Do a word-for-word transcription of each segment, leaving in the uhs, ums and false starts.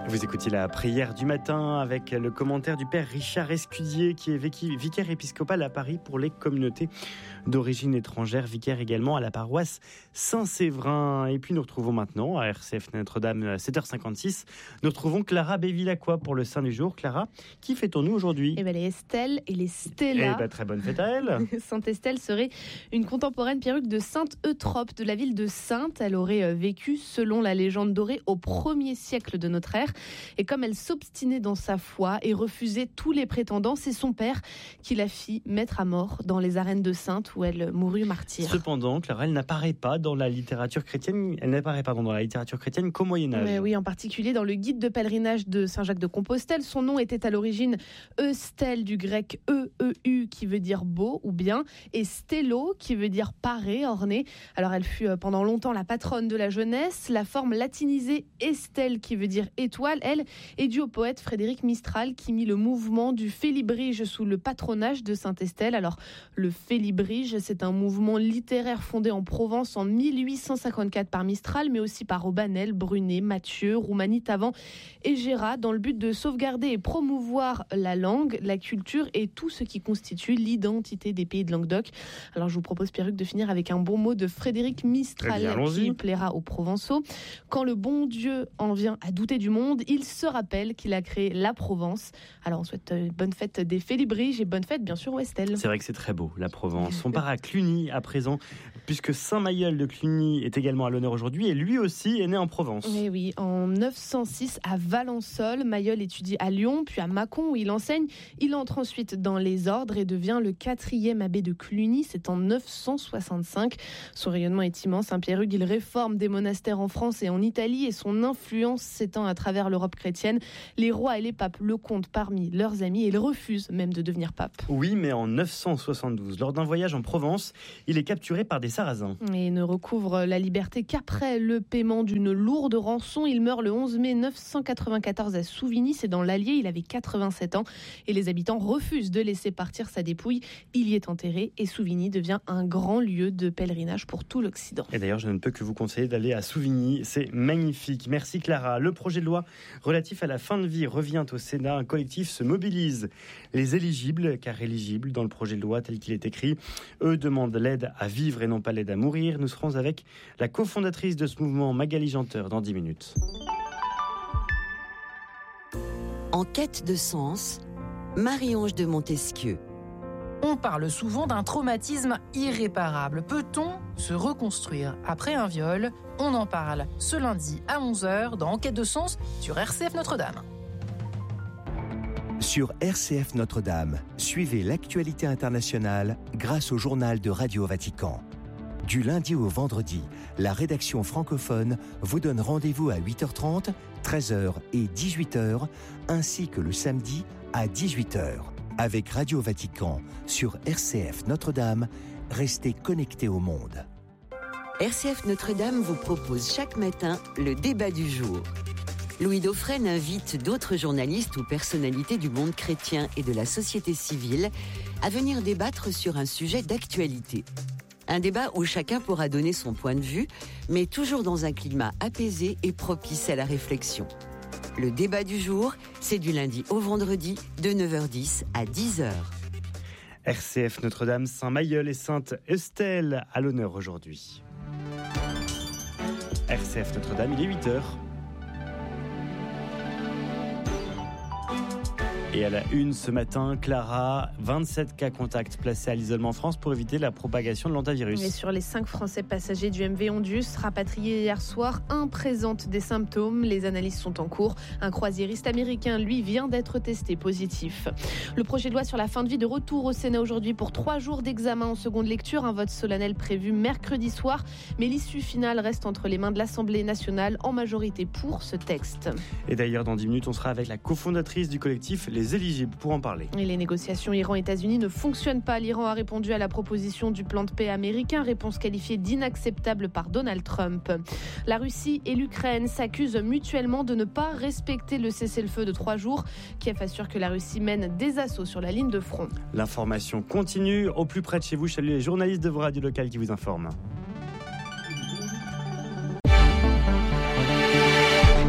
Vous écoutez la prière du matin avec le commentaire du père Richard Escudier qui est vicaire épiscopal à Paris pour les communautés d'origine étrangère, vicaire également à la paroisse Saint-Séverin. Et puis nous retrouvons maintenant à R C F Notre-Dame à sept heures cinquante-six. Nous retrouvons Clara Bévilacqua pour le Saint du jour. Clara, qui fêtons-nous aujourd'hui ? Eh ben, les Estelle et les Stella. Eh ben, très bonne fête à elle. Sainte Estelle serait une contemporaine perruque de Sainte Eutrope de la ville de Sainte. Elle aurait vécu, selon la légende dorée, au premier siècle de notre ère. Et comme elle s'obstinait dans sa foi et refusait tous les prétendants, c'est son père qui la fit mettre à mort dans les arènes de Sainte où elle mourut martyre. Cependant, Clara, elle n'apparaît pas dans la littérature chrétienne. Elle n'apparaît pardon dans la littérature chrétienne qu'au Moyen Âge. Mais oui, en particulier dans le guide de pèlerinage de Saint-Jacques de Compostelle. Son nom était à l'origine Eustelle du grec E E U qui veut dire beau ou bien et stello qui veut dire paré, orné. Alors elle fut pendant longtemps la patronne de la jeunesse. La forme latinisée Estelle qui veut dire étoile, elle, est due au poète Frédéric Mistral qui mit le mouvement du Félibrige sous le patronage de Sainte Estelle. Alors le Félibrige, c'est un mouvement littéraire fondé en Provence en mille huit cent cinquante-quatre par Mistral, mais aussi par Aubanel, Brunet, Mathieu, Roumanie, Tavan et Gérard, dans le but de sauvegarder et promouvoir la langue, la culture et tout ce qui constitue l'identité des pays de Languedoc. Alors je vous propose, Pierruc, de finir avec un bon mot de Frédéric Mistral eh bien, qui plaira aux Provençaux. Quand le bon Dieu en vient à douter du monde, il se rappelle qu'il a créé la Provence. Alors on souhaite euh, bonne fête des Félibriges et bonne fête bien sûr aux Estelle. C'est vrai que c'est très beau la Provence. On part à Cluny à présent, puisque Saint Mayol de Cluny est également à l'honneur aujourd'hui et lui aussi est né en Provence. Et oui, en neuf cent six à Valençol, Mayol étudie à Lyon puis à Mâcon où il enseigne. Il entre ensuite dans les ordres et devient le quatrième abbé de Cluny. C'est en neuf cent soixante-cinq. Son rayonnement est immense. Saint-Pierre-Hugues, il réforme des monastères en France et en Italie et son influence s'étend à travers l'Europe chrétienne. Les rois et les papes le comptent parmi leurs amis et il refuse même de devenir pape. Oui, mais en neuf cent soixante-douze, lors d'un voyage en Provence, il est capturé par des Sarrasins. Et ne recouvre la liberté qu'après le paiement d'une lourde rançon. Il meurt le onze mai neuf cent quatre-vingt-quatorze à Souvigny, c'est dans l'Allier, il avait quatre-vingt-sept ans et les habitants refusent de laisser partir sa dépouille. Il y est enterré et Souvigny devient un grand lieu de pèlerinage pour tout l'Occident. Et d'ailleurs, je ne peux que vous conseiller d'aller à Souvigny, c'est magnifique. Merci Clara. Le projet de loi relatif à la fin de vie revient au Sénat. Un collectif se mobilise. Les éligibles, car éligibles dans le projet de loi tel qu'il est écrit, eux demandent l'aide à vivre et non pas l'aide à mourir. Nous serons avec la cofondatrice de ce mouvement, Magali Janteur, dans dix minutes. En quête de sens, Marie-Ange de Montesquieu. On parle souvent d'un traumatisme irréparable. Peut-on se reconstruire après un viol ? On en parle ce lundi à onze heures dans Enquête de sens sur R C F Notre-Dame. Sur R C F Notre-Dame, suivez l'actualité internationale grâce au journal de Radio Vatican. Du lundi au vendredi, la rédaction francophone vous donne rendez-vous à huit heures trente, treize heures et dix-huit heures, ainsi que le samedi à dix-huit heures. Avec Radio Vatican sur R C F Notre-Dame, restez connectés au monde. R C F Notre-Dame vous propose chaque matin le débat du jour. Louis Dauphren invite d'autres journalistes ou personnalités du monde chrétien et de la société civile à venir débattre sur un sujet d'actualité. Un débat où chacun pourra donner son point de vue, mais toujours dans un climat apaisé et propice à la réflexion. Le débat du jour, c'est du lundi au vendredi de neuf heures dix à dix heures. R C F Notre-Dame, Saint-Mayol et Sainte Estelle à l'honneur aujourd'hui. R C F Notre-Dame, il est huit heures. Et à la une ce matin, Clara, vingt-sept cas contacts placés à l'isolement en France pour éviter la propagation de l'hantavirus. Et sur les cinq Français passagers du M V Ondus rapatriés hier soir, un présente des symptômes. Les analyses sont en cours. Un croisiériste américain, lui, vient d'être testé positif. Le projet de loi sur la fin de vie de retour au Sénat aujourd'hui pour trois jours d'examen en seconde lecture. Un vote solennel prévu mercredi soir. Mais l'issue finale reste entre les mains de l'Assemblée nationale en majorité pour ce texte. Et d'ailleurs, dans dix minutes, on sera avec la cofondatrice du collectif Les Éligibles pour en parler. Et les négociations Iran-États-Unis ne fonctionnent pas. L'Iran a répondu à la proposition du plan de paix américain, réponse qualifiée d'inacceptable par Donald Trump. La Russie et l'Ukraine s'accusent mutuellement de ne pas respecter le cessez-le-feu de trois jours. Kiev assure que la Russie mène des assauts sur la ligne de front. L'information continue. Au plus près de chez vous, salut les journalistes de vos radios locales qui vous informent.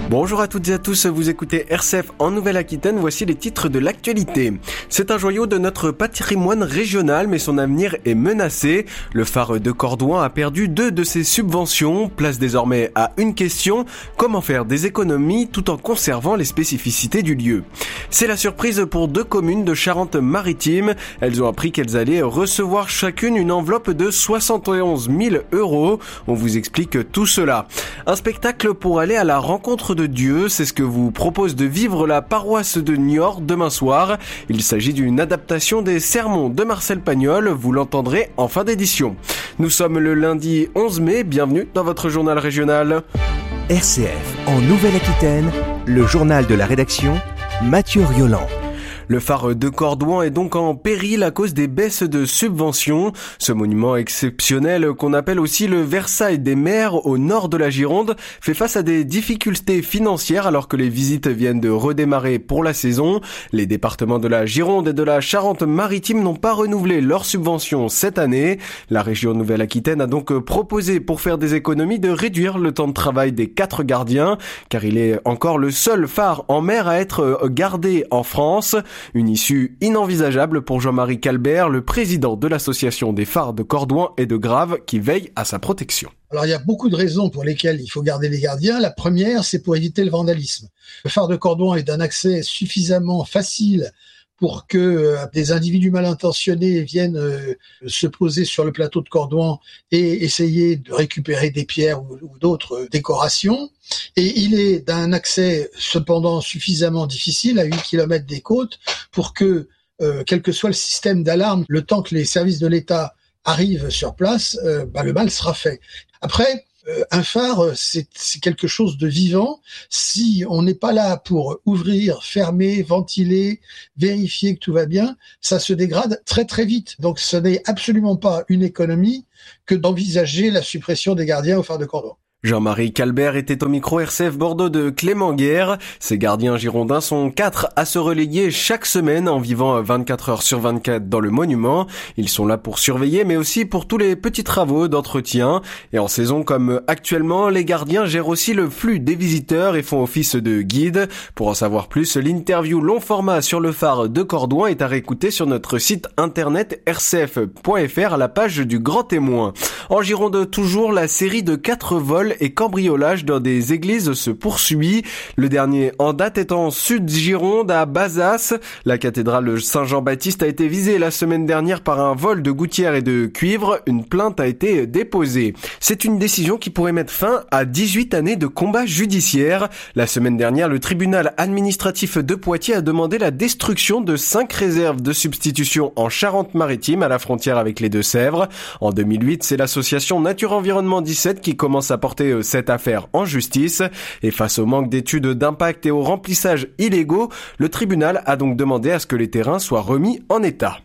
Bonjour à toutes et à tous, vous écoutez R C F en Nouvelle-Aquitaine, voici les titres de l'actualité. C'est un joyau de notre patrimoine régional, mais son avenir est menacé. Le phare de Cordouan a perdu deux de ses subventions, place désormais à une question, comment faire des économies tout en conservant les spécificités du lieu. C'est la surprise pour deux communes de Charente-Maritime. Elles ont appris qu'elles allaient recevoir chacune une enveloppe de soixante et onze mille euros. On vous explique tout cela. Un spectacle pour aller à la rencontre de Dieu, c'est ce que vous propose de vivre la paroisse de Niort demain soir. Il s'agit d'une adaptation des sermons de Marcel Pagnol, vous l'entendrez en fin d'édition. Nous sommes le lundi onze mai, bienvenue dans votre journal régional. R C F en Nouvelle-Aquitaine, le journal de la rédaction, Mathieu Rioland. Le phare de Cordouan est donc en péril à cause des baisses de subventions. Ce monument exceptionnel, qu'on appelle aussi le Versailles des mers au nord de la Gironde, fait face à des difficultés financières alors que les visites viennent de redémarrer pour la saison. Les départements de la Gironde et de la Charente-Maritime n'ont pas renouvelé leurs subventions cette année. La région Nouvelle-Aquitaine a donc proposé, pour faire des économies, de réduire le temps de travail des quatre gardiens, car il est encore le seul phare en mer à être gardé en France. Une issue inenvisageable pour Jean-Marie Calbert, le président de l'association des phares de Cordouan et de Graves, qui veille à sa protection. Alors, il y a beaucoup de raisons pour lesquelles il faut garder les gardiens. La première, c'est pour éviter le vandalisme. Le phare de Cordouan est d'un accès suffisamment facile pour que euh, des individus mal intentionnés viennent euh, se poser sur le plateau de Cordouan et essayer de récupérer des pierres ou, ou d'autres euh, décorations. Et il est d'un accès cependant suffisamment difficile, à huit kilomètres des côtes, pour que, euh, quel que soit le système d'alarme, le temps que les services de l'État arrivent sur place, euh, bah, le mal sera fait. Après, Euh, un phare, c'est, c'est quelque chose de vivant. Si on n'est pas là pour ouvrir, fermer, ventiler, vérifier que tout va bien, ça se dégrade très très vite. Donc ce n'est absolument pas une économie que d'envisager la suppression des gardiens au phare de Cordouan. Jean-Marie Calbert était au micro R C F Bordeaux de Clément Guerre. Ces gardiens girondins sont quatre à se relayer chaque semaine en vivant vingt-quatre heures sur vingt-quatre dans le monument. Ils sont là pour surveiller mais aussi pour tous les petits travaux d'entretien. Et en saison comme actuellement, les gardiens gèrent aussi le flux des visiteurs et font office de guide. Pour en savoir plus, l'interview long format sur le phare de Cordouan est à réécouter sur notre site internet r c f point f r à la page du Grand Témoin. En Gironde toujours, la série de quatre vols et cambriolage dans des églises se poursuit. Le dernier en date est en Sud-Gironde à Bazas. La cathédrale Saint-Jean-Baptiste a été visée la semaine dernière par un vol de gouttières et de cuivre. Une plainte a été déposée. C'est une décision qui pourrait mettre fin à dix-huit années de combat judiciaire. La semaine dernière, le tribunal administratif de Poitiers a demandé la destruction de cinq réserves de substitution en Charente-Maritime à la frontière avec les Deux-Sèvres. En deux mille huit, c'est l'association Nature Environnement dix-sept qui commence à porter cette affaire en justice. Et face au manque d'études d'impact et au remplissage illégaux, le tribunal a donc demandé à ce que les terrains soient remis en état.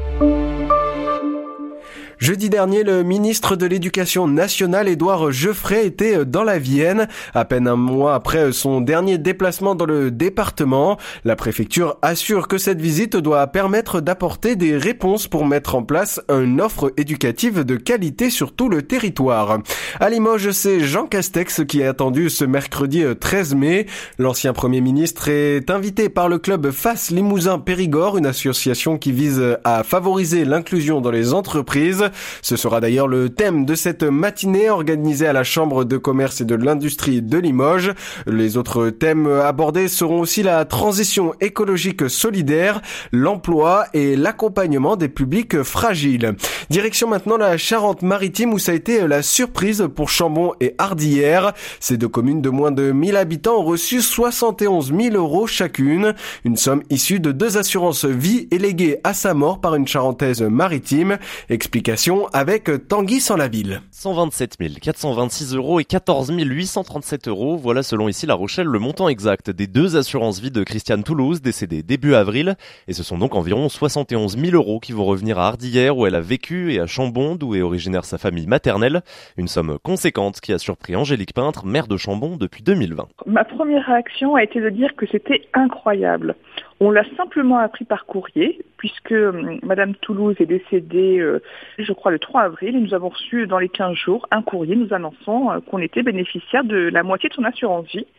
Jeudi dernier, le ministre de l'Éducation nationale, Édouard Geoffrey, était dans la Vienne. À peine un mois après son dernier déplacement dans le département, la préfecture assure que cette visite doit permettre d'apporter des réponses pour mettre en place une offre éducative de qualité sur tout le territoire. À Limoges, c'est Jean Castex qui est attendu ce mercredi treize mai. L'ancien Premier ministre est invité par le club Face Limousin Périgord, une association qui vise à favoriser l'inclusion dans les entreprises. Ce sera d'ailleurs le thème de cette matinée organisée à la Chambre de commerce et de l'industrie de Limoges. Les autres thèmes abordés seront aussi la transition écologique solidaire, l'emploi et l'accompagnement des publics fragiles. Direction maintenant la Charente-Maritime où ça a été la surprise pour Chambon et Ardillères. Ces deux communes de moins de mille habitants ont reçu soixante et onze mille euros chacune. Une somme issue de deux assurances vie et léguée à sa mort par une Charentaise maritime. Explication avec Tanguy Sans-la-Ville. cent vingt-sept mille quatre cent vingt-six euros et quatorze mille huit cent trente-sept euros. Voilà selon ici La Rochelle le montant exact des deux assurances vie de Christiane Toulouse, décédée début avril. Et ce sont donc environ soixante et onze mille euros qui vont revenir à Ardillères où elle a vécu et à Chambon d'où est originaire sa famille maternelle. Une somme conséquente qui a surpris Angélique Peintre, maire de Chambon depuis deux mille vingt. Ma première réaction a été de dire que c'était incroyable. On l'a simplement appris par courrier, puisque euh, Madame Toulouse est décédée, euh, je crois, le trois avril, et nous avons reçu dans les quinze jours un courrier nous annonçant euh, qu'on était bénéficiaire de la moitié de son assurance vie.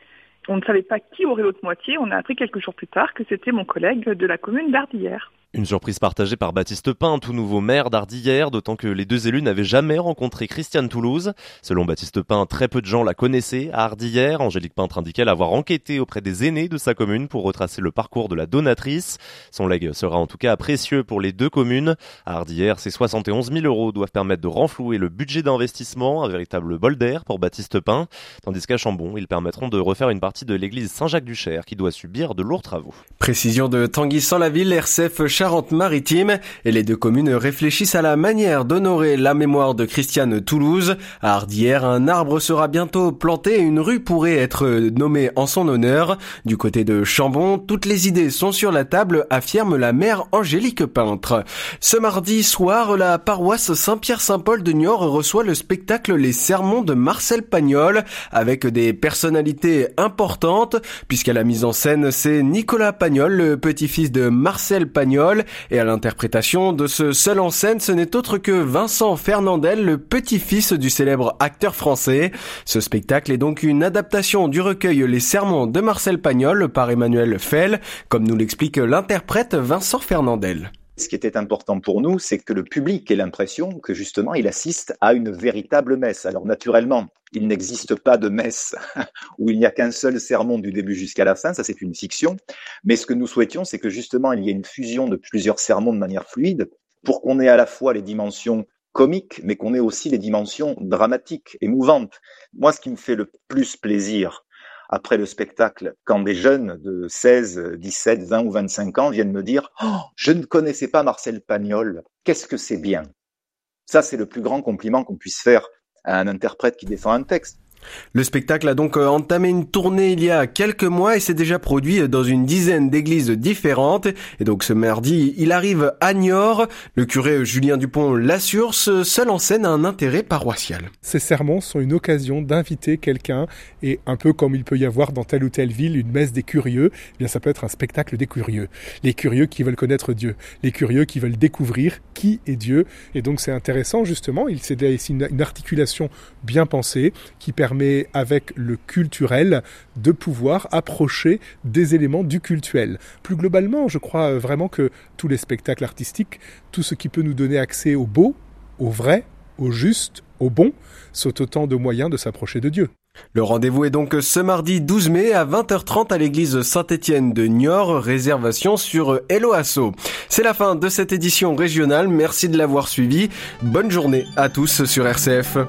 On ne savait pas qui aurait l'autre moitié. On a appris quelques jours plus tard que c'était mon collègue de la commune d'Ardillères. Une surprise partagée par Baptiste Pin, tout nouveau maire d'Ardillères, d'autant que les deux élus n'avaient jamais rencontré Christiane Toulouse. Selon Baptiste Pin, très peu de gens la connaissaient à Ardillères. Angélique Peintre indiquait avoir enquêté auprès des aînés de sa commune pour retracer le parcours de la donatrice. Son legs sera en tout cas précieux pour les deux communes. À Ardillères, ces soixante et onze mille euros doivent permettre de renflouer le budget d'investissement, un véritable bol d'air pour Baptiste Pin. Tandis qu'à Chambon, ils permettront de refaire une partie de l'église Saint-Jacques-du-Cher qui doit subir de lourds travaux. Précision de Tanguy Sans-la-Ville, R C F Charente-Maritime, et les deux communes réfléchissent à la manière d'honorer la mémoire de Christiane Toulouse. À Ardillères, un arbre sera bientôt planté et une rue pourrait être nommée en son honneur. Du côté de Chambon, toutes les idées sont sur la table, affirme la maire Angélique Peintre. Ce mardi soir, la paroisse Saint-Pierre-Saint-Paul de Niort reçoit le spectacle Les Sermons de Marcel Pagnol, avec des personnalités importantes, puisqu'à la mise en scène, c'est Nicolas Pagnol, le petit-fils de Marcel Pagnol, et à l'interprétation de ce seul en scène, ce n'est autre que Vincent Fernandel, le petit-fils du célèbre acteur français. Ce spectacle est donc une adaptation du recueil Les Sermons de Marcel Pagnol par Emmanuel Fell, comme nous l'explique l'interprète Vincent Fernandel. Ce qui était important pour nous, c'est que le public ait l'impression que justement il assiste à une véritable messe. Alors naturellement, il n'existe pas de messe où il n'y a qu'un seul sermon du début jusqu'à la fin, ça c'est une fiction. Mais ce que nous souhaitions, c'est que justement il y ait une fusion de plusieurs sermons de manière fluide pour qu'on ait à la fois les dimensions comiques, mais qu'on ait aussi les dimensions dramatiques, émouvantes. Moi, ce qui me fait le plus plaisir après le spectacle, quand des jeunes de seize, dix-sept, vingt ou vingt-cinq ans viennent me dire « Oh, je ne connaissais pas Marcel Pagnol, qu'est-ce que c'est bien ?» Ça, c'est le plus grand compliment qu'on puisse faire à un interprète qui défend un texte. Le spectacle a donc entamé une tournée il y a quelques mois et s'est déjà produit dans une dizaine d'églises différentes. Et donc ce mardi, il arrive à Niort. Le curé Julien Dupont l'assure, ce seul en scène a un intérêt paroissial. Ces sermons sont une occasion d'inviter quelqu'un, et un peu comme il peut y avoir dans telle ou telle ville une messe des curieux, eh bien ça peut être un spectacle des curieux. Les curieux qui veulent connaître Dieu, les curieux qui veulent découvrir qui est Dieu. Et donc c'est intéressant justement, il c'est ici une, une articulation bien pensée qui permet permet avec le culturel de pouvoir approcher des éléments du cultuel. Plus globalement, je crois vraiment que tous les spectacles artistiques, tout ce qui peut nous donner accès au beau, au vrai, au juste, au bon, sont autant de moyens de s'approcher de Dieu. Le rendez-vous est donc ce mardi douze mai à vingt heures trente à l'église Saint-Étienne de Niort. Réservation sur Hello Asso. C'est la fin de cette édition régionale. Merci de l'avoir suivi. Bonne journée à tous sur R C F.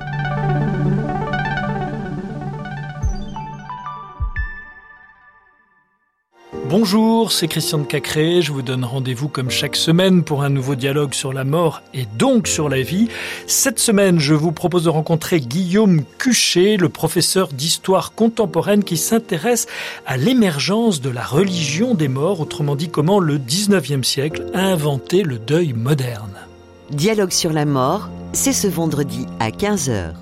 Bonjour, c'est Christian de Cacré. Je vous donne rendez-vous comme chaque semaine pour un nouveau dialogue sur la mort et donc sur la vie. Cette semaine, je vous propose de rencontrer Guillaume Cuchet, le professeur d'histoire contemporaine qui s'intéresse à l'émergence de la religion des morts, autrement dit comment le dix-neuvième siècle a inventé le deuil moderne. Dialogue sur la mort, c'est ce vendredi à quinze heures.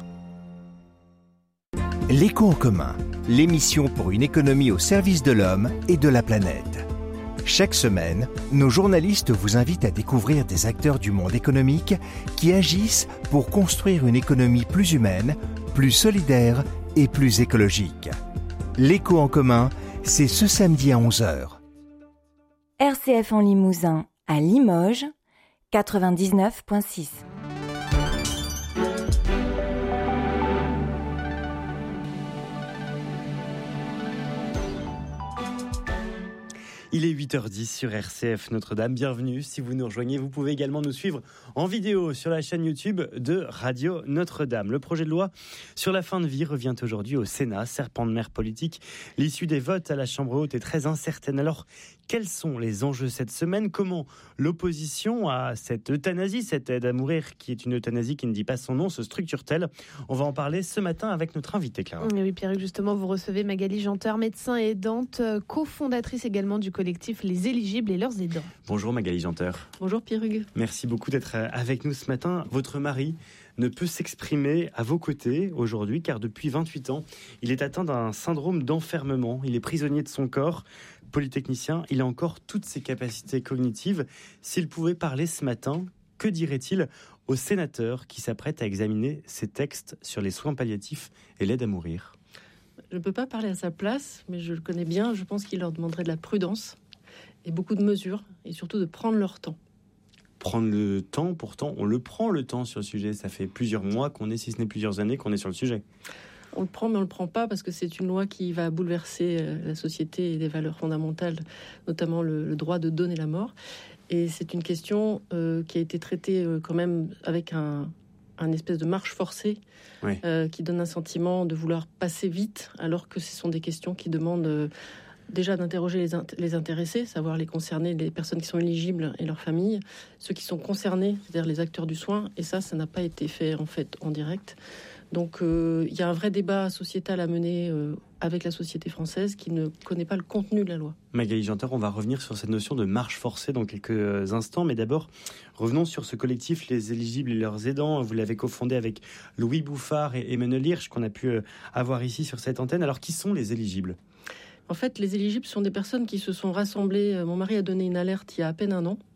L'écho en commun, l'émission pour une économie au service de l'homme et de la planète. Chaque semaine, nos journalistes vous invitent à découvrir des acteurs du monde économique qui agissent pour construire une économie plus humaine, plus solidaire et plus écologique. L'écho en commun, c'est ce samedi à onze heures. R C F en Limousin, à Limoges, quatre-vingt-dix-neuf virgule six. Il est huit heures dix sur R C F Notre-Dame. Bienvenue. Si vous nous rejoignez, vous pouvez également nous suivre en vidéo sur la chaîne YouTube de Radio Notre-Dame. Le projet de loi sur la fin de vie revient aujourd'hui au Sénat, serpent de mer politique. L'issue des votes à la Chambre haute est très incertaine. Alors, quels sont les enjeux cette semaine ? Comment l'opposition à cette euthanasie, cette aide à mourir qui est une euthanasie qui ne dit pas son nom, se structure-t-elle ? On va en parler ce matin avec notre invité, Clara. Oui, Pierre, justement, vous recevez Magali Janteur, médecin et aidante, cofondatrice également du collectif Les Éligibles et leurs aidants. Bonjour Magali Janteur. Bonjour Pierre-Hugues. Merci beaucoup d'être avec nous ce matin. Votre mari ne peut s'exprimer à vos côtés aujourd'hui car depuis vingt-huit ans, il est atteint d'un syndrome d'enfermement. Il est prisonnier de son corps. Polytechnicien, il a encore toutes ses capacités cognitives. S'il pouvait parler ce matin, que dirait-il aux sénateurs qui s'apprêtent à examiner ces textes sur les soins palliatifs et l'aide à mourir ? Je ne peux pas parler à sa place, mais je le connais bien. Je pense qu'il leur demanderait de la prudence et beaucoup de mesures, et surtout de prendre leur temps. Prendre le temps, pourtant, on le prend le temps sur le sujet. Ça fait plusieurs mois qu'on est, si ce n'est plusieurs années, qu'on est sur le sujet. On le prend, mais on ne le prend pas parce que c'est une loi qui va bouleverser la société et les valeurs fondamentales, notamment le, le droit de donner la mort. Et c'est une question euh, qui a été traitée euh, quand même avec un, un espèce de marche forcée, oui. euh, qui donne un sentiment de vouloir passer vite, alors que ce sont des questions qui demandent euh, déjà d'interroger les, int- les intéressés, savoir les concernés, les personnes qui sont éligibles et leurs familles, ceux qui sont concernés, c'est-à-dire les acteurs du soin. Et ça, ça n'a pas été fait en fait en direct. Donc il euh, y a un vrai débat sociétal à mener euh, avec la société française qui ne connaît pas le contenu de la loi. Magali Janter, on va revenir sur cette notion de marche forcée dans quelques instants, mais d'abord revenons sur ce collectif Les Éligibles et leurs aidants. Vous l'avez cofondé avec Louis Bouffard et Emmanuel Hirsch qu'on a pu euh, avoir ici sur cette antenne. Alors qui sont les éligibles ? En fait, les éligibles sont des personnes qui se sont rassemblées. Mon mari a donné une alerte il y a à peine un an.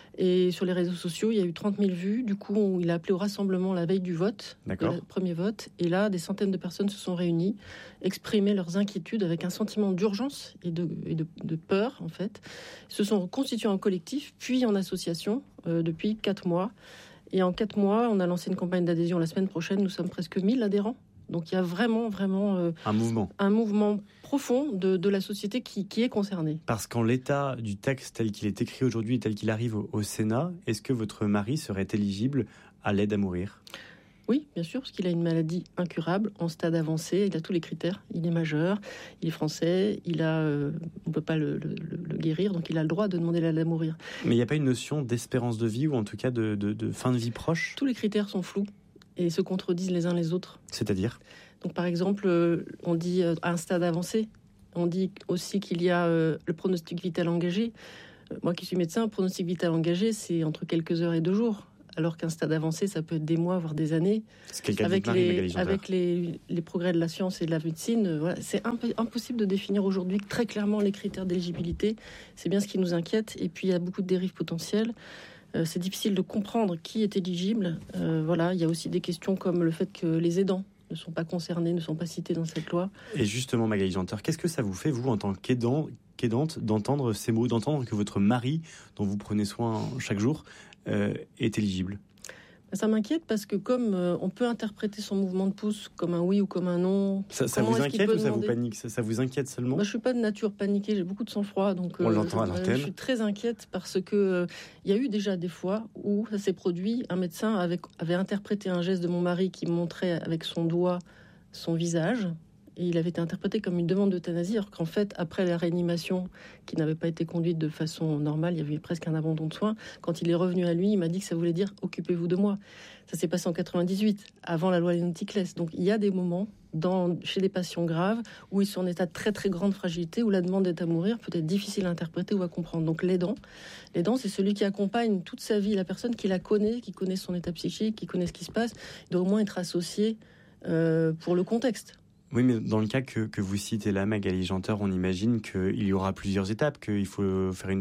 Et sur les réseaux sociaux, il y a eu trente mille vues. Du coup, il a appelé au rassemblement la veille du vote, le premier vote. Et là, des centaines de personnes se sont réunies, exprimer leurs inquiétudes avec un sentiment d'urgence et de, et de, de peur, en fait. Ils se sont constitués en collectif, puis en association, euh, depuis quatre mois. Et en quatre mois, on a lancé une campagne d'adhésion la semaine prochaine. Nous sommes presque mille adhérents. Donc il y a vraiment, vraiment euh, un mouvement, un mouvement profond de, de la société qui, qui est concernée. Parce qu'en l'état du texte tel qu'il est écrit aujourd'hui et tel qu'il arrive au, au Sénat, est-ce que votre mari serait éligible à l'aide à mourir ? Oui, bien sûr, parce qu'il a une maladie incurable en stade avancé. Il a tous les critères. Il est majeur, il est français, il a, euh, on ne peut pas le, le, le guérir, donc il a le droit de demander l'aide à mourir. Mais il n'y a pas une notion d'espérance de vie ou en tout cas de, de, de fin de vie proche ? Tous les critères sont flous et se contredisent les uns les autres. C'est-à-dire ? Donc par exemple, on dit à un stade avancé, on dit aussi qu'il y a euh, le pronostic vital engagé. Euh, moi qui suis médecin, le pronostic vital engagé, c'est entre quelques heures et deux jours. Alors qu'un stade avancé, ça peut être des mois, voire des années. C'est avec Marie, les, avec les, les progrès de la science et de la médecine, euh, voilà, c'est imp- impossible de définir aujourd'hui très clairement les critères d'éligibilité. C'est bien ce qui nous inquiète. Et puis il y a beaucoup de dérives potentielles. Euh, c'est difficile de comprendre qui est éligible. Euh, voilà, il y a aussi des questions comme le fait que les aidants ne sont pas concernés, ne sont pas cités dans cette loi. Et justement, Magali Janter, qu'est-ce que ça vous fait, vous, en tant qu'aidant, qu'aidante, d'entendre ces mots, d'entendre que votre mari, dont vous prenez soin chaque jour, euh, est éligible ? Ça m'inquiète parce que comme euh, on peut interpréter son mouvement de pouce comme un oui ou comme un non... Ça, ça vous inquiète ou ça demander... vous panique ça, ça vous inquiète seulement ? Moi, je ne suis pas de nature paniquée, j'ai beaucoup de sang-froid. Donc, on euh, l'entend à je, l'antenne. Je suis très inquiète parce qu'il euh, y a eu déjà des fois où ça s'est produit. Un médecin avait, avait interprété un geste de mon mari qui montrait avec son doigt son visage. Et il avait été interprété comme une demande d'euthanasie, alors qu'en fait, après la réanimation, qui n'avait pas été conduite de façon normale, il y avait presque un abandon de soins. Quand il est revenu à lui, il m'a dit que ça voulait dire « occupez-vous de moi ». Ça s'est passé en quatre-vingt-dix-huit, avant la loi Léon-Ticlès. Donc il y a des moments dans, chez des patients graves où ils sont en état de très très grande fragilité, où la demande d'aide à mourir peut être difficile à interpréter ou à comprendre. Donc l'aidant, l'aidant, c'est celui qui accompagne toute sa vie la personne, qui la connaît, qui connaît son état psychique, qui connaît ce qui se passe. Il doit au moins être associé euh, pour le contexte. Oui, mais dans le cas que, que vous citez là, Magali Janter, on imagine qu'il y aura plusieurs étapes, qu'il faut faire une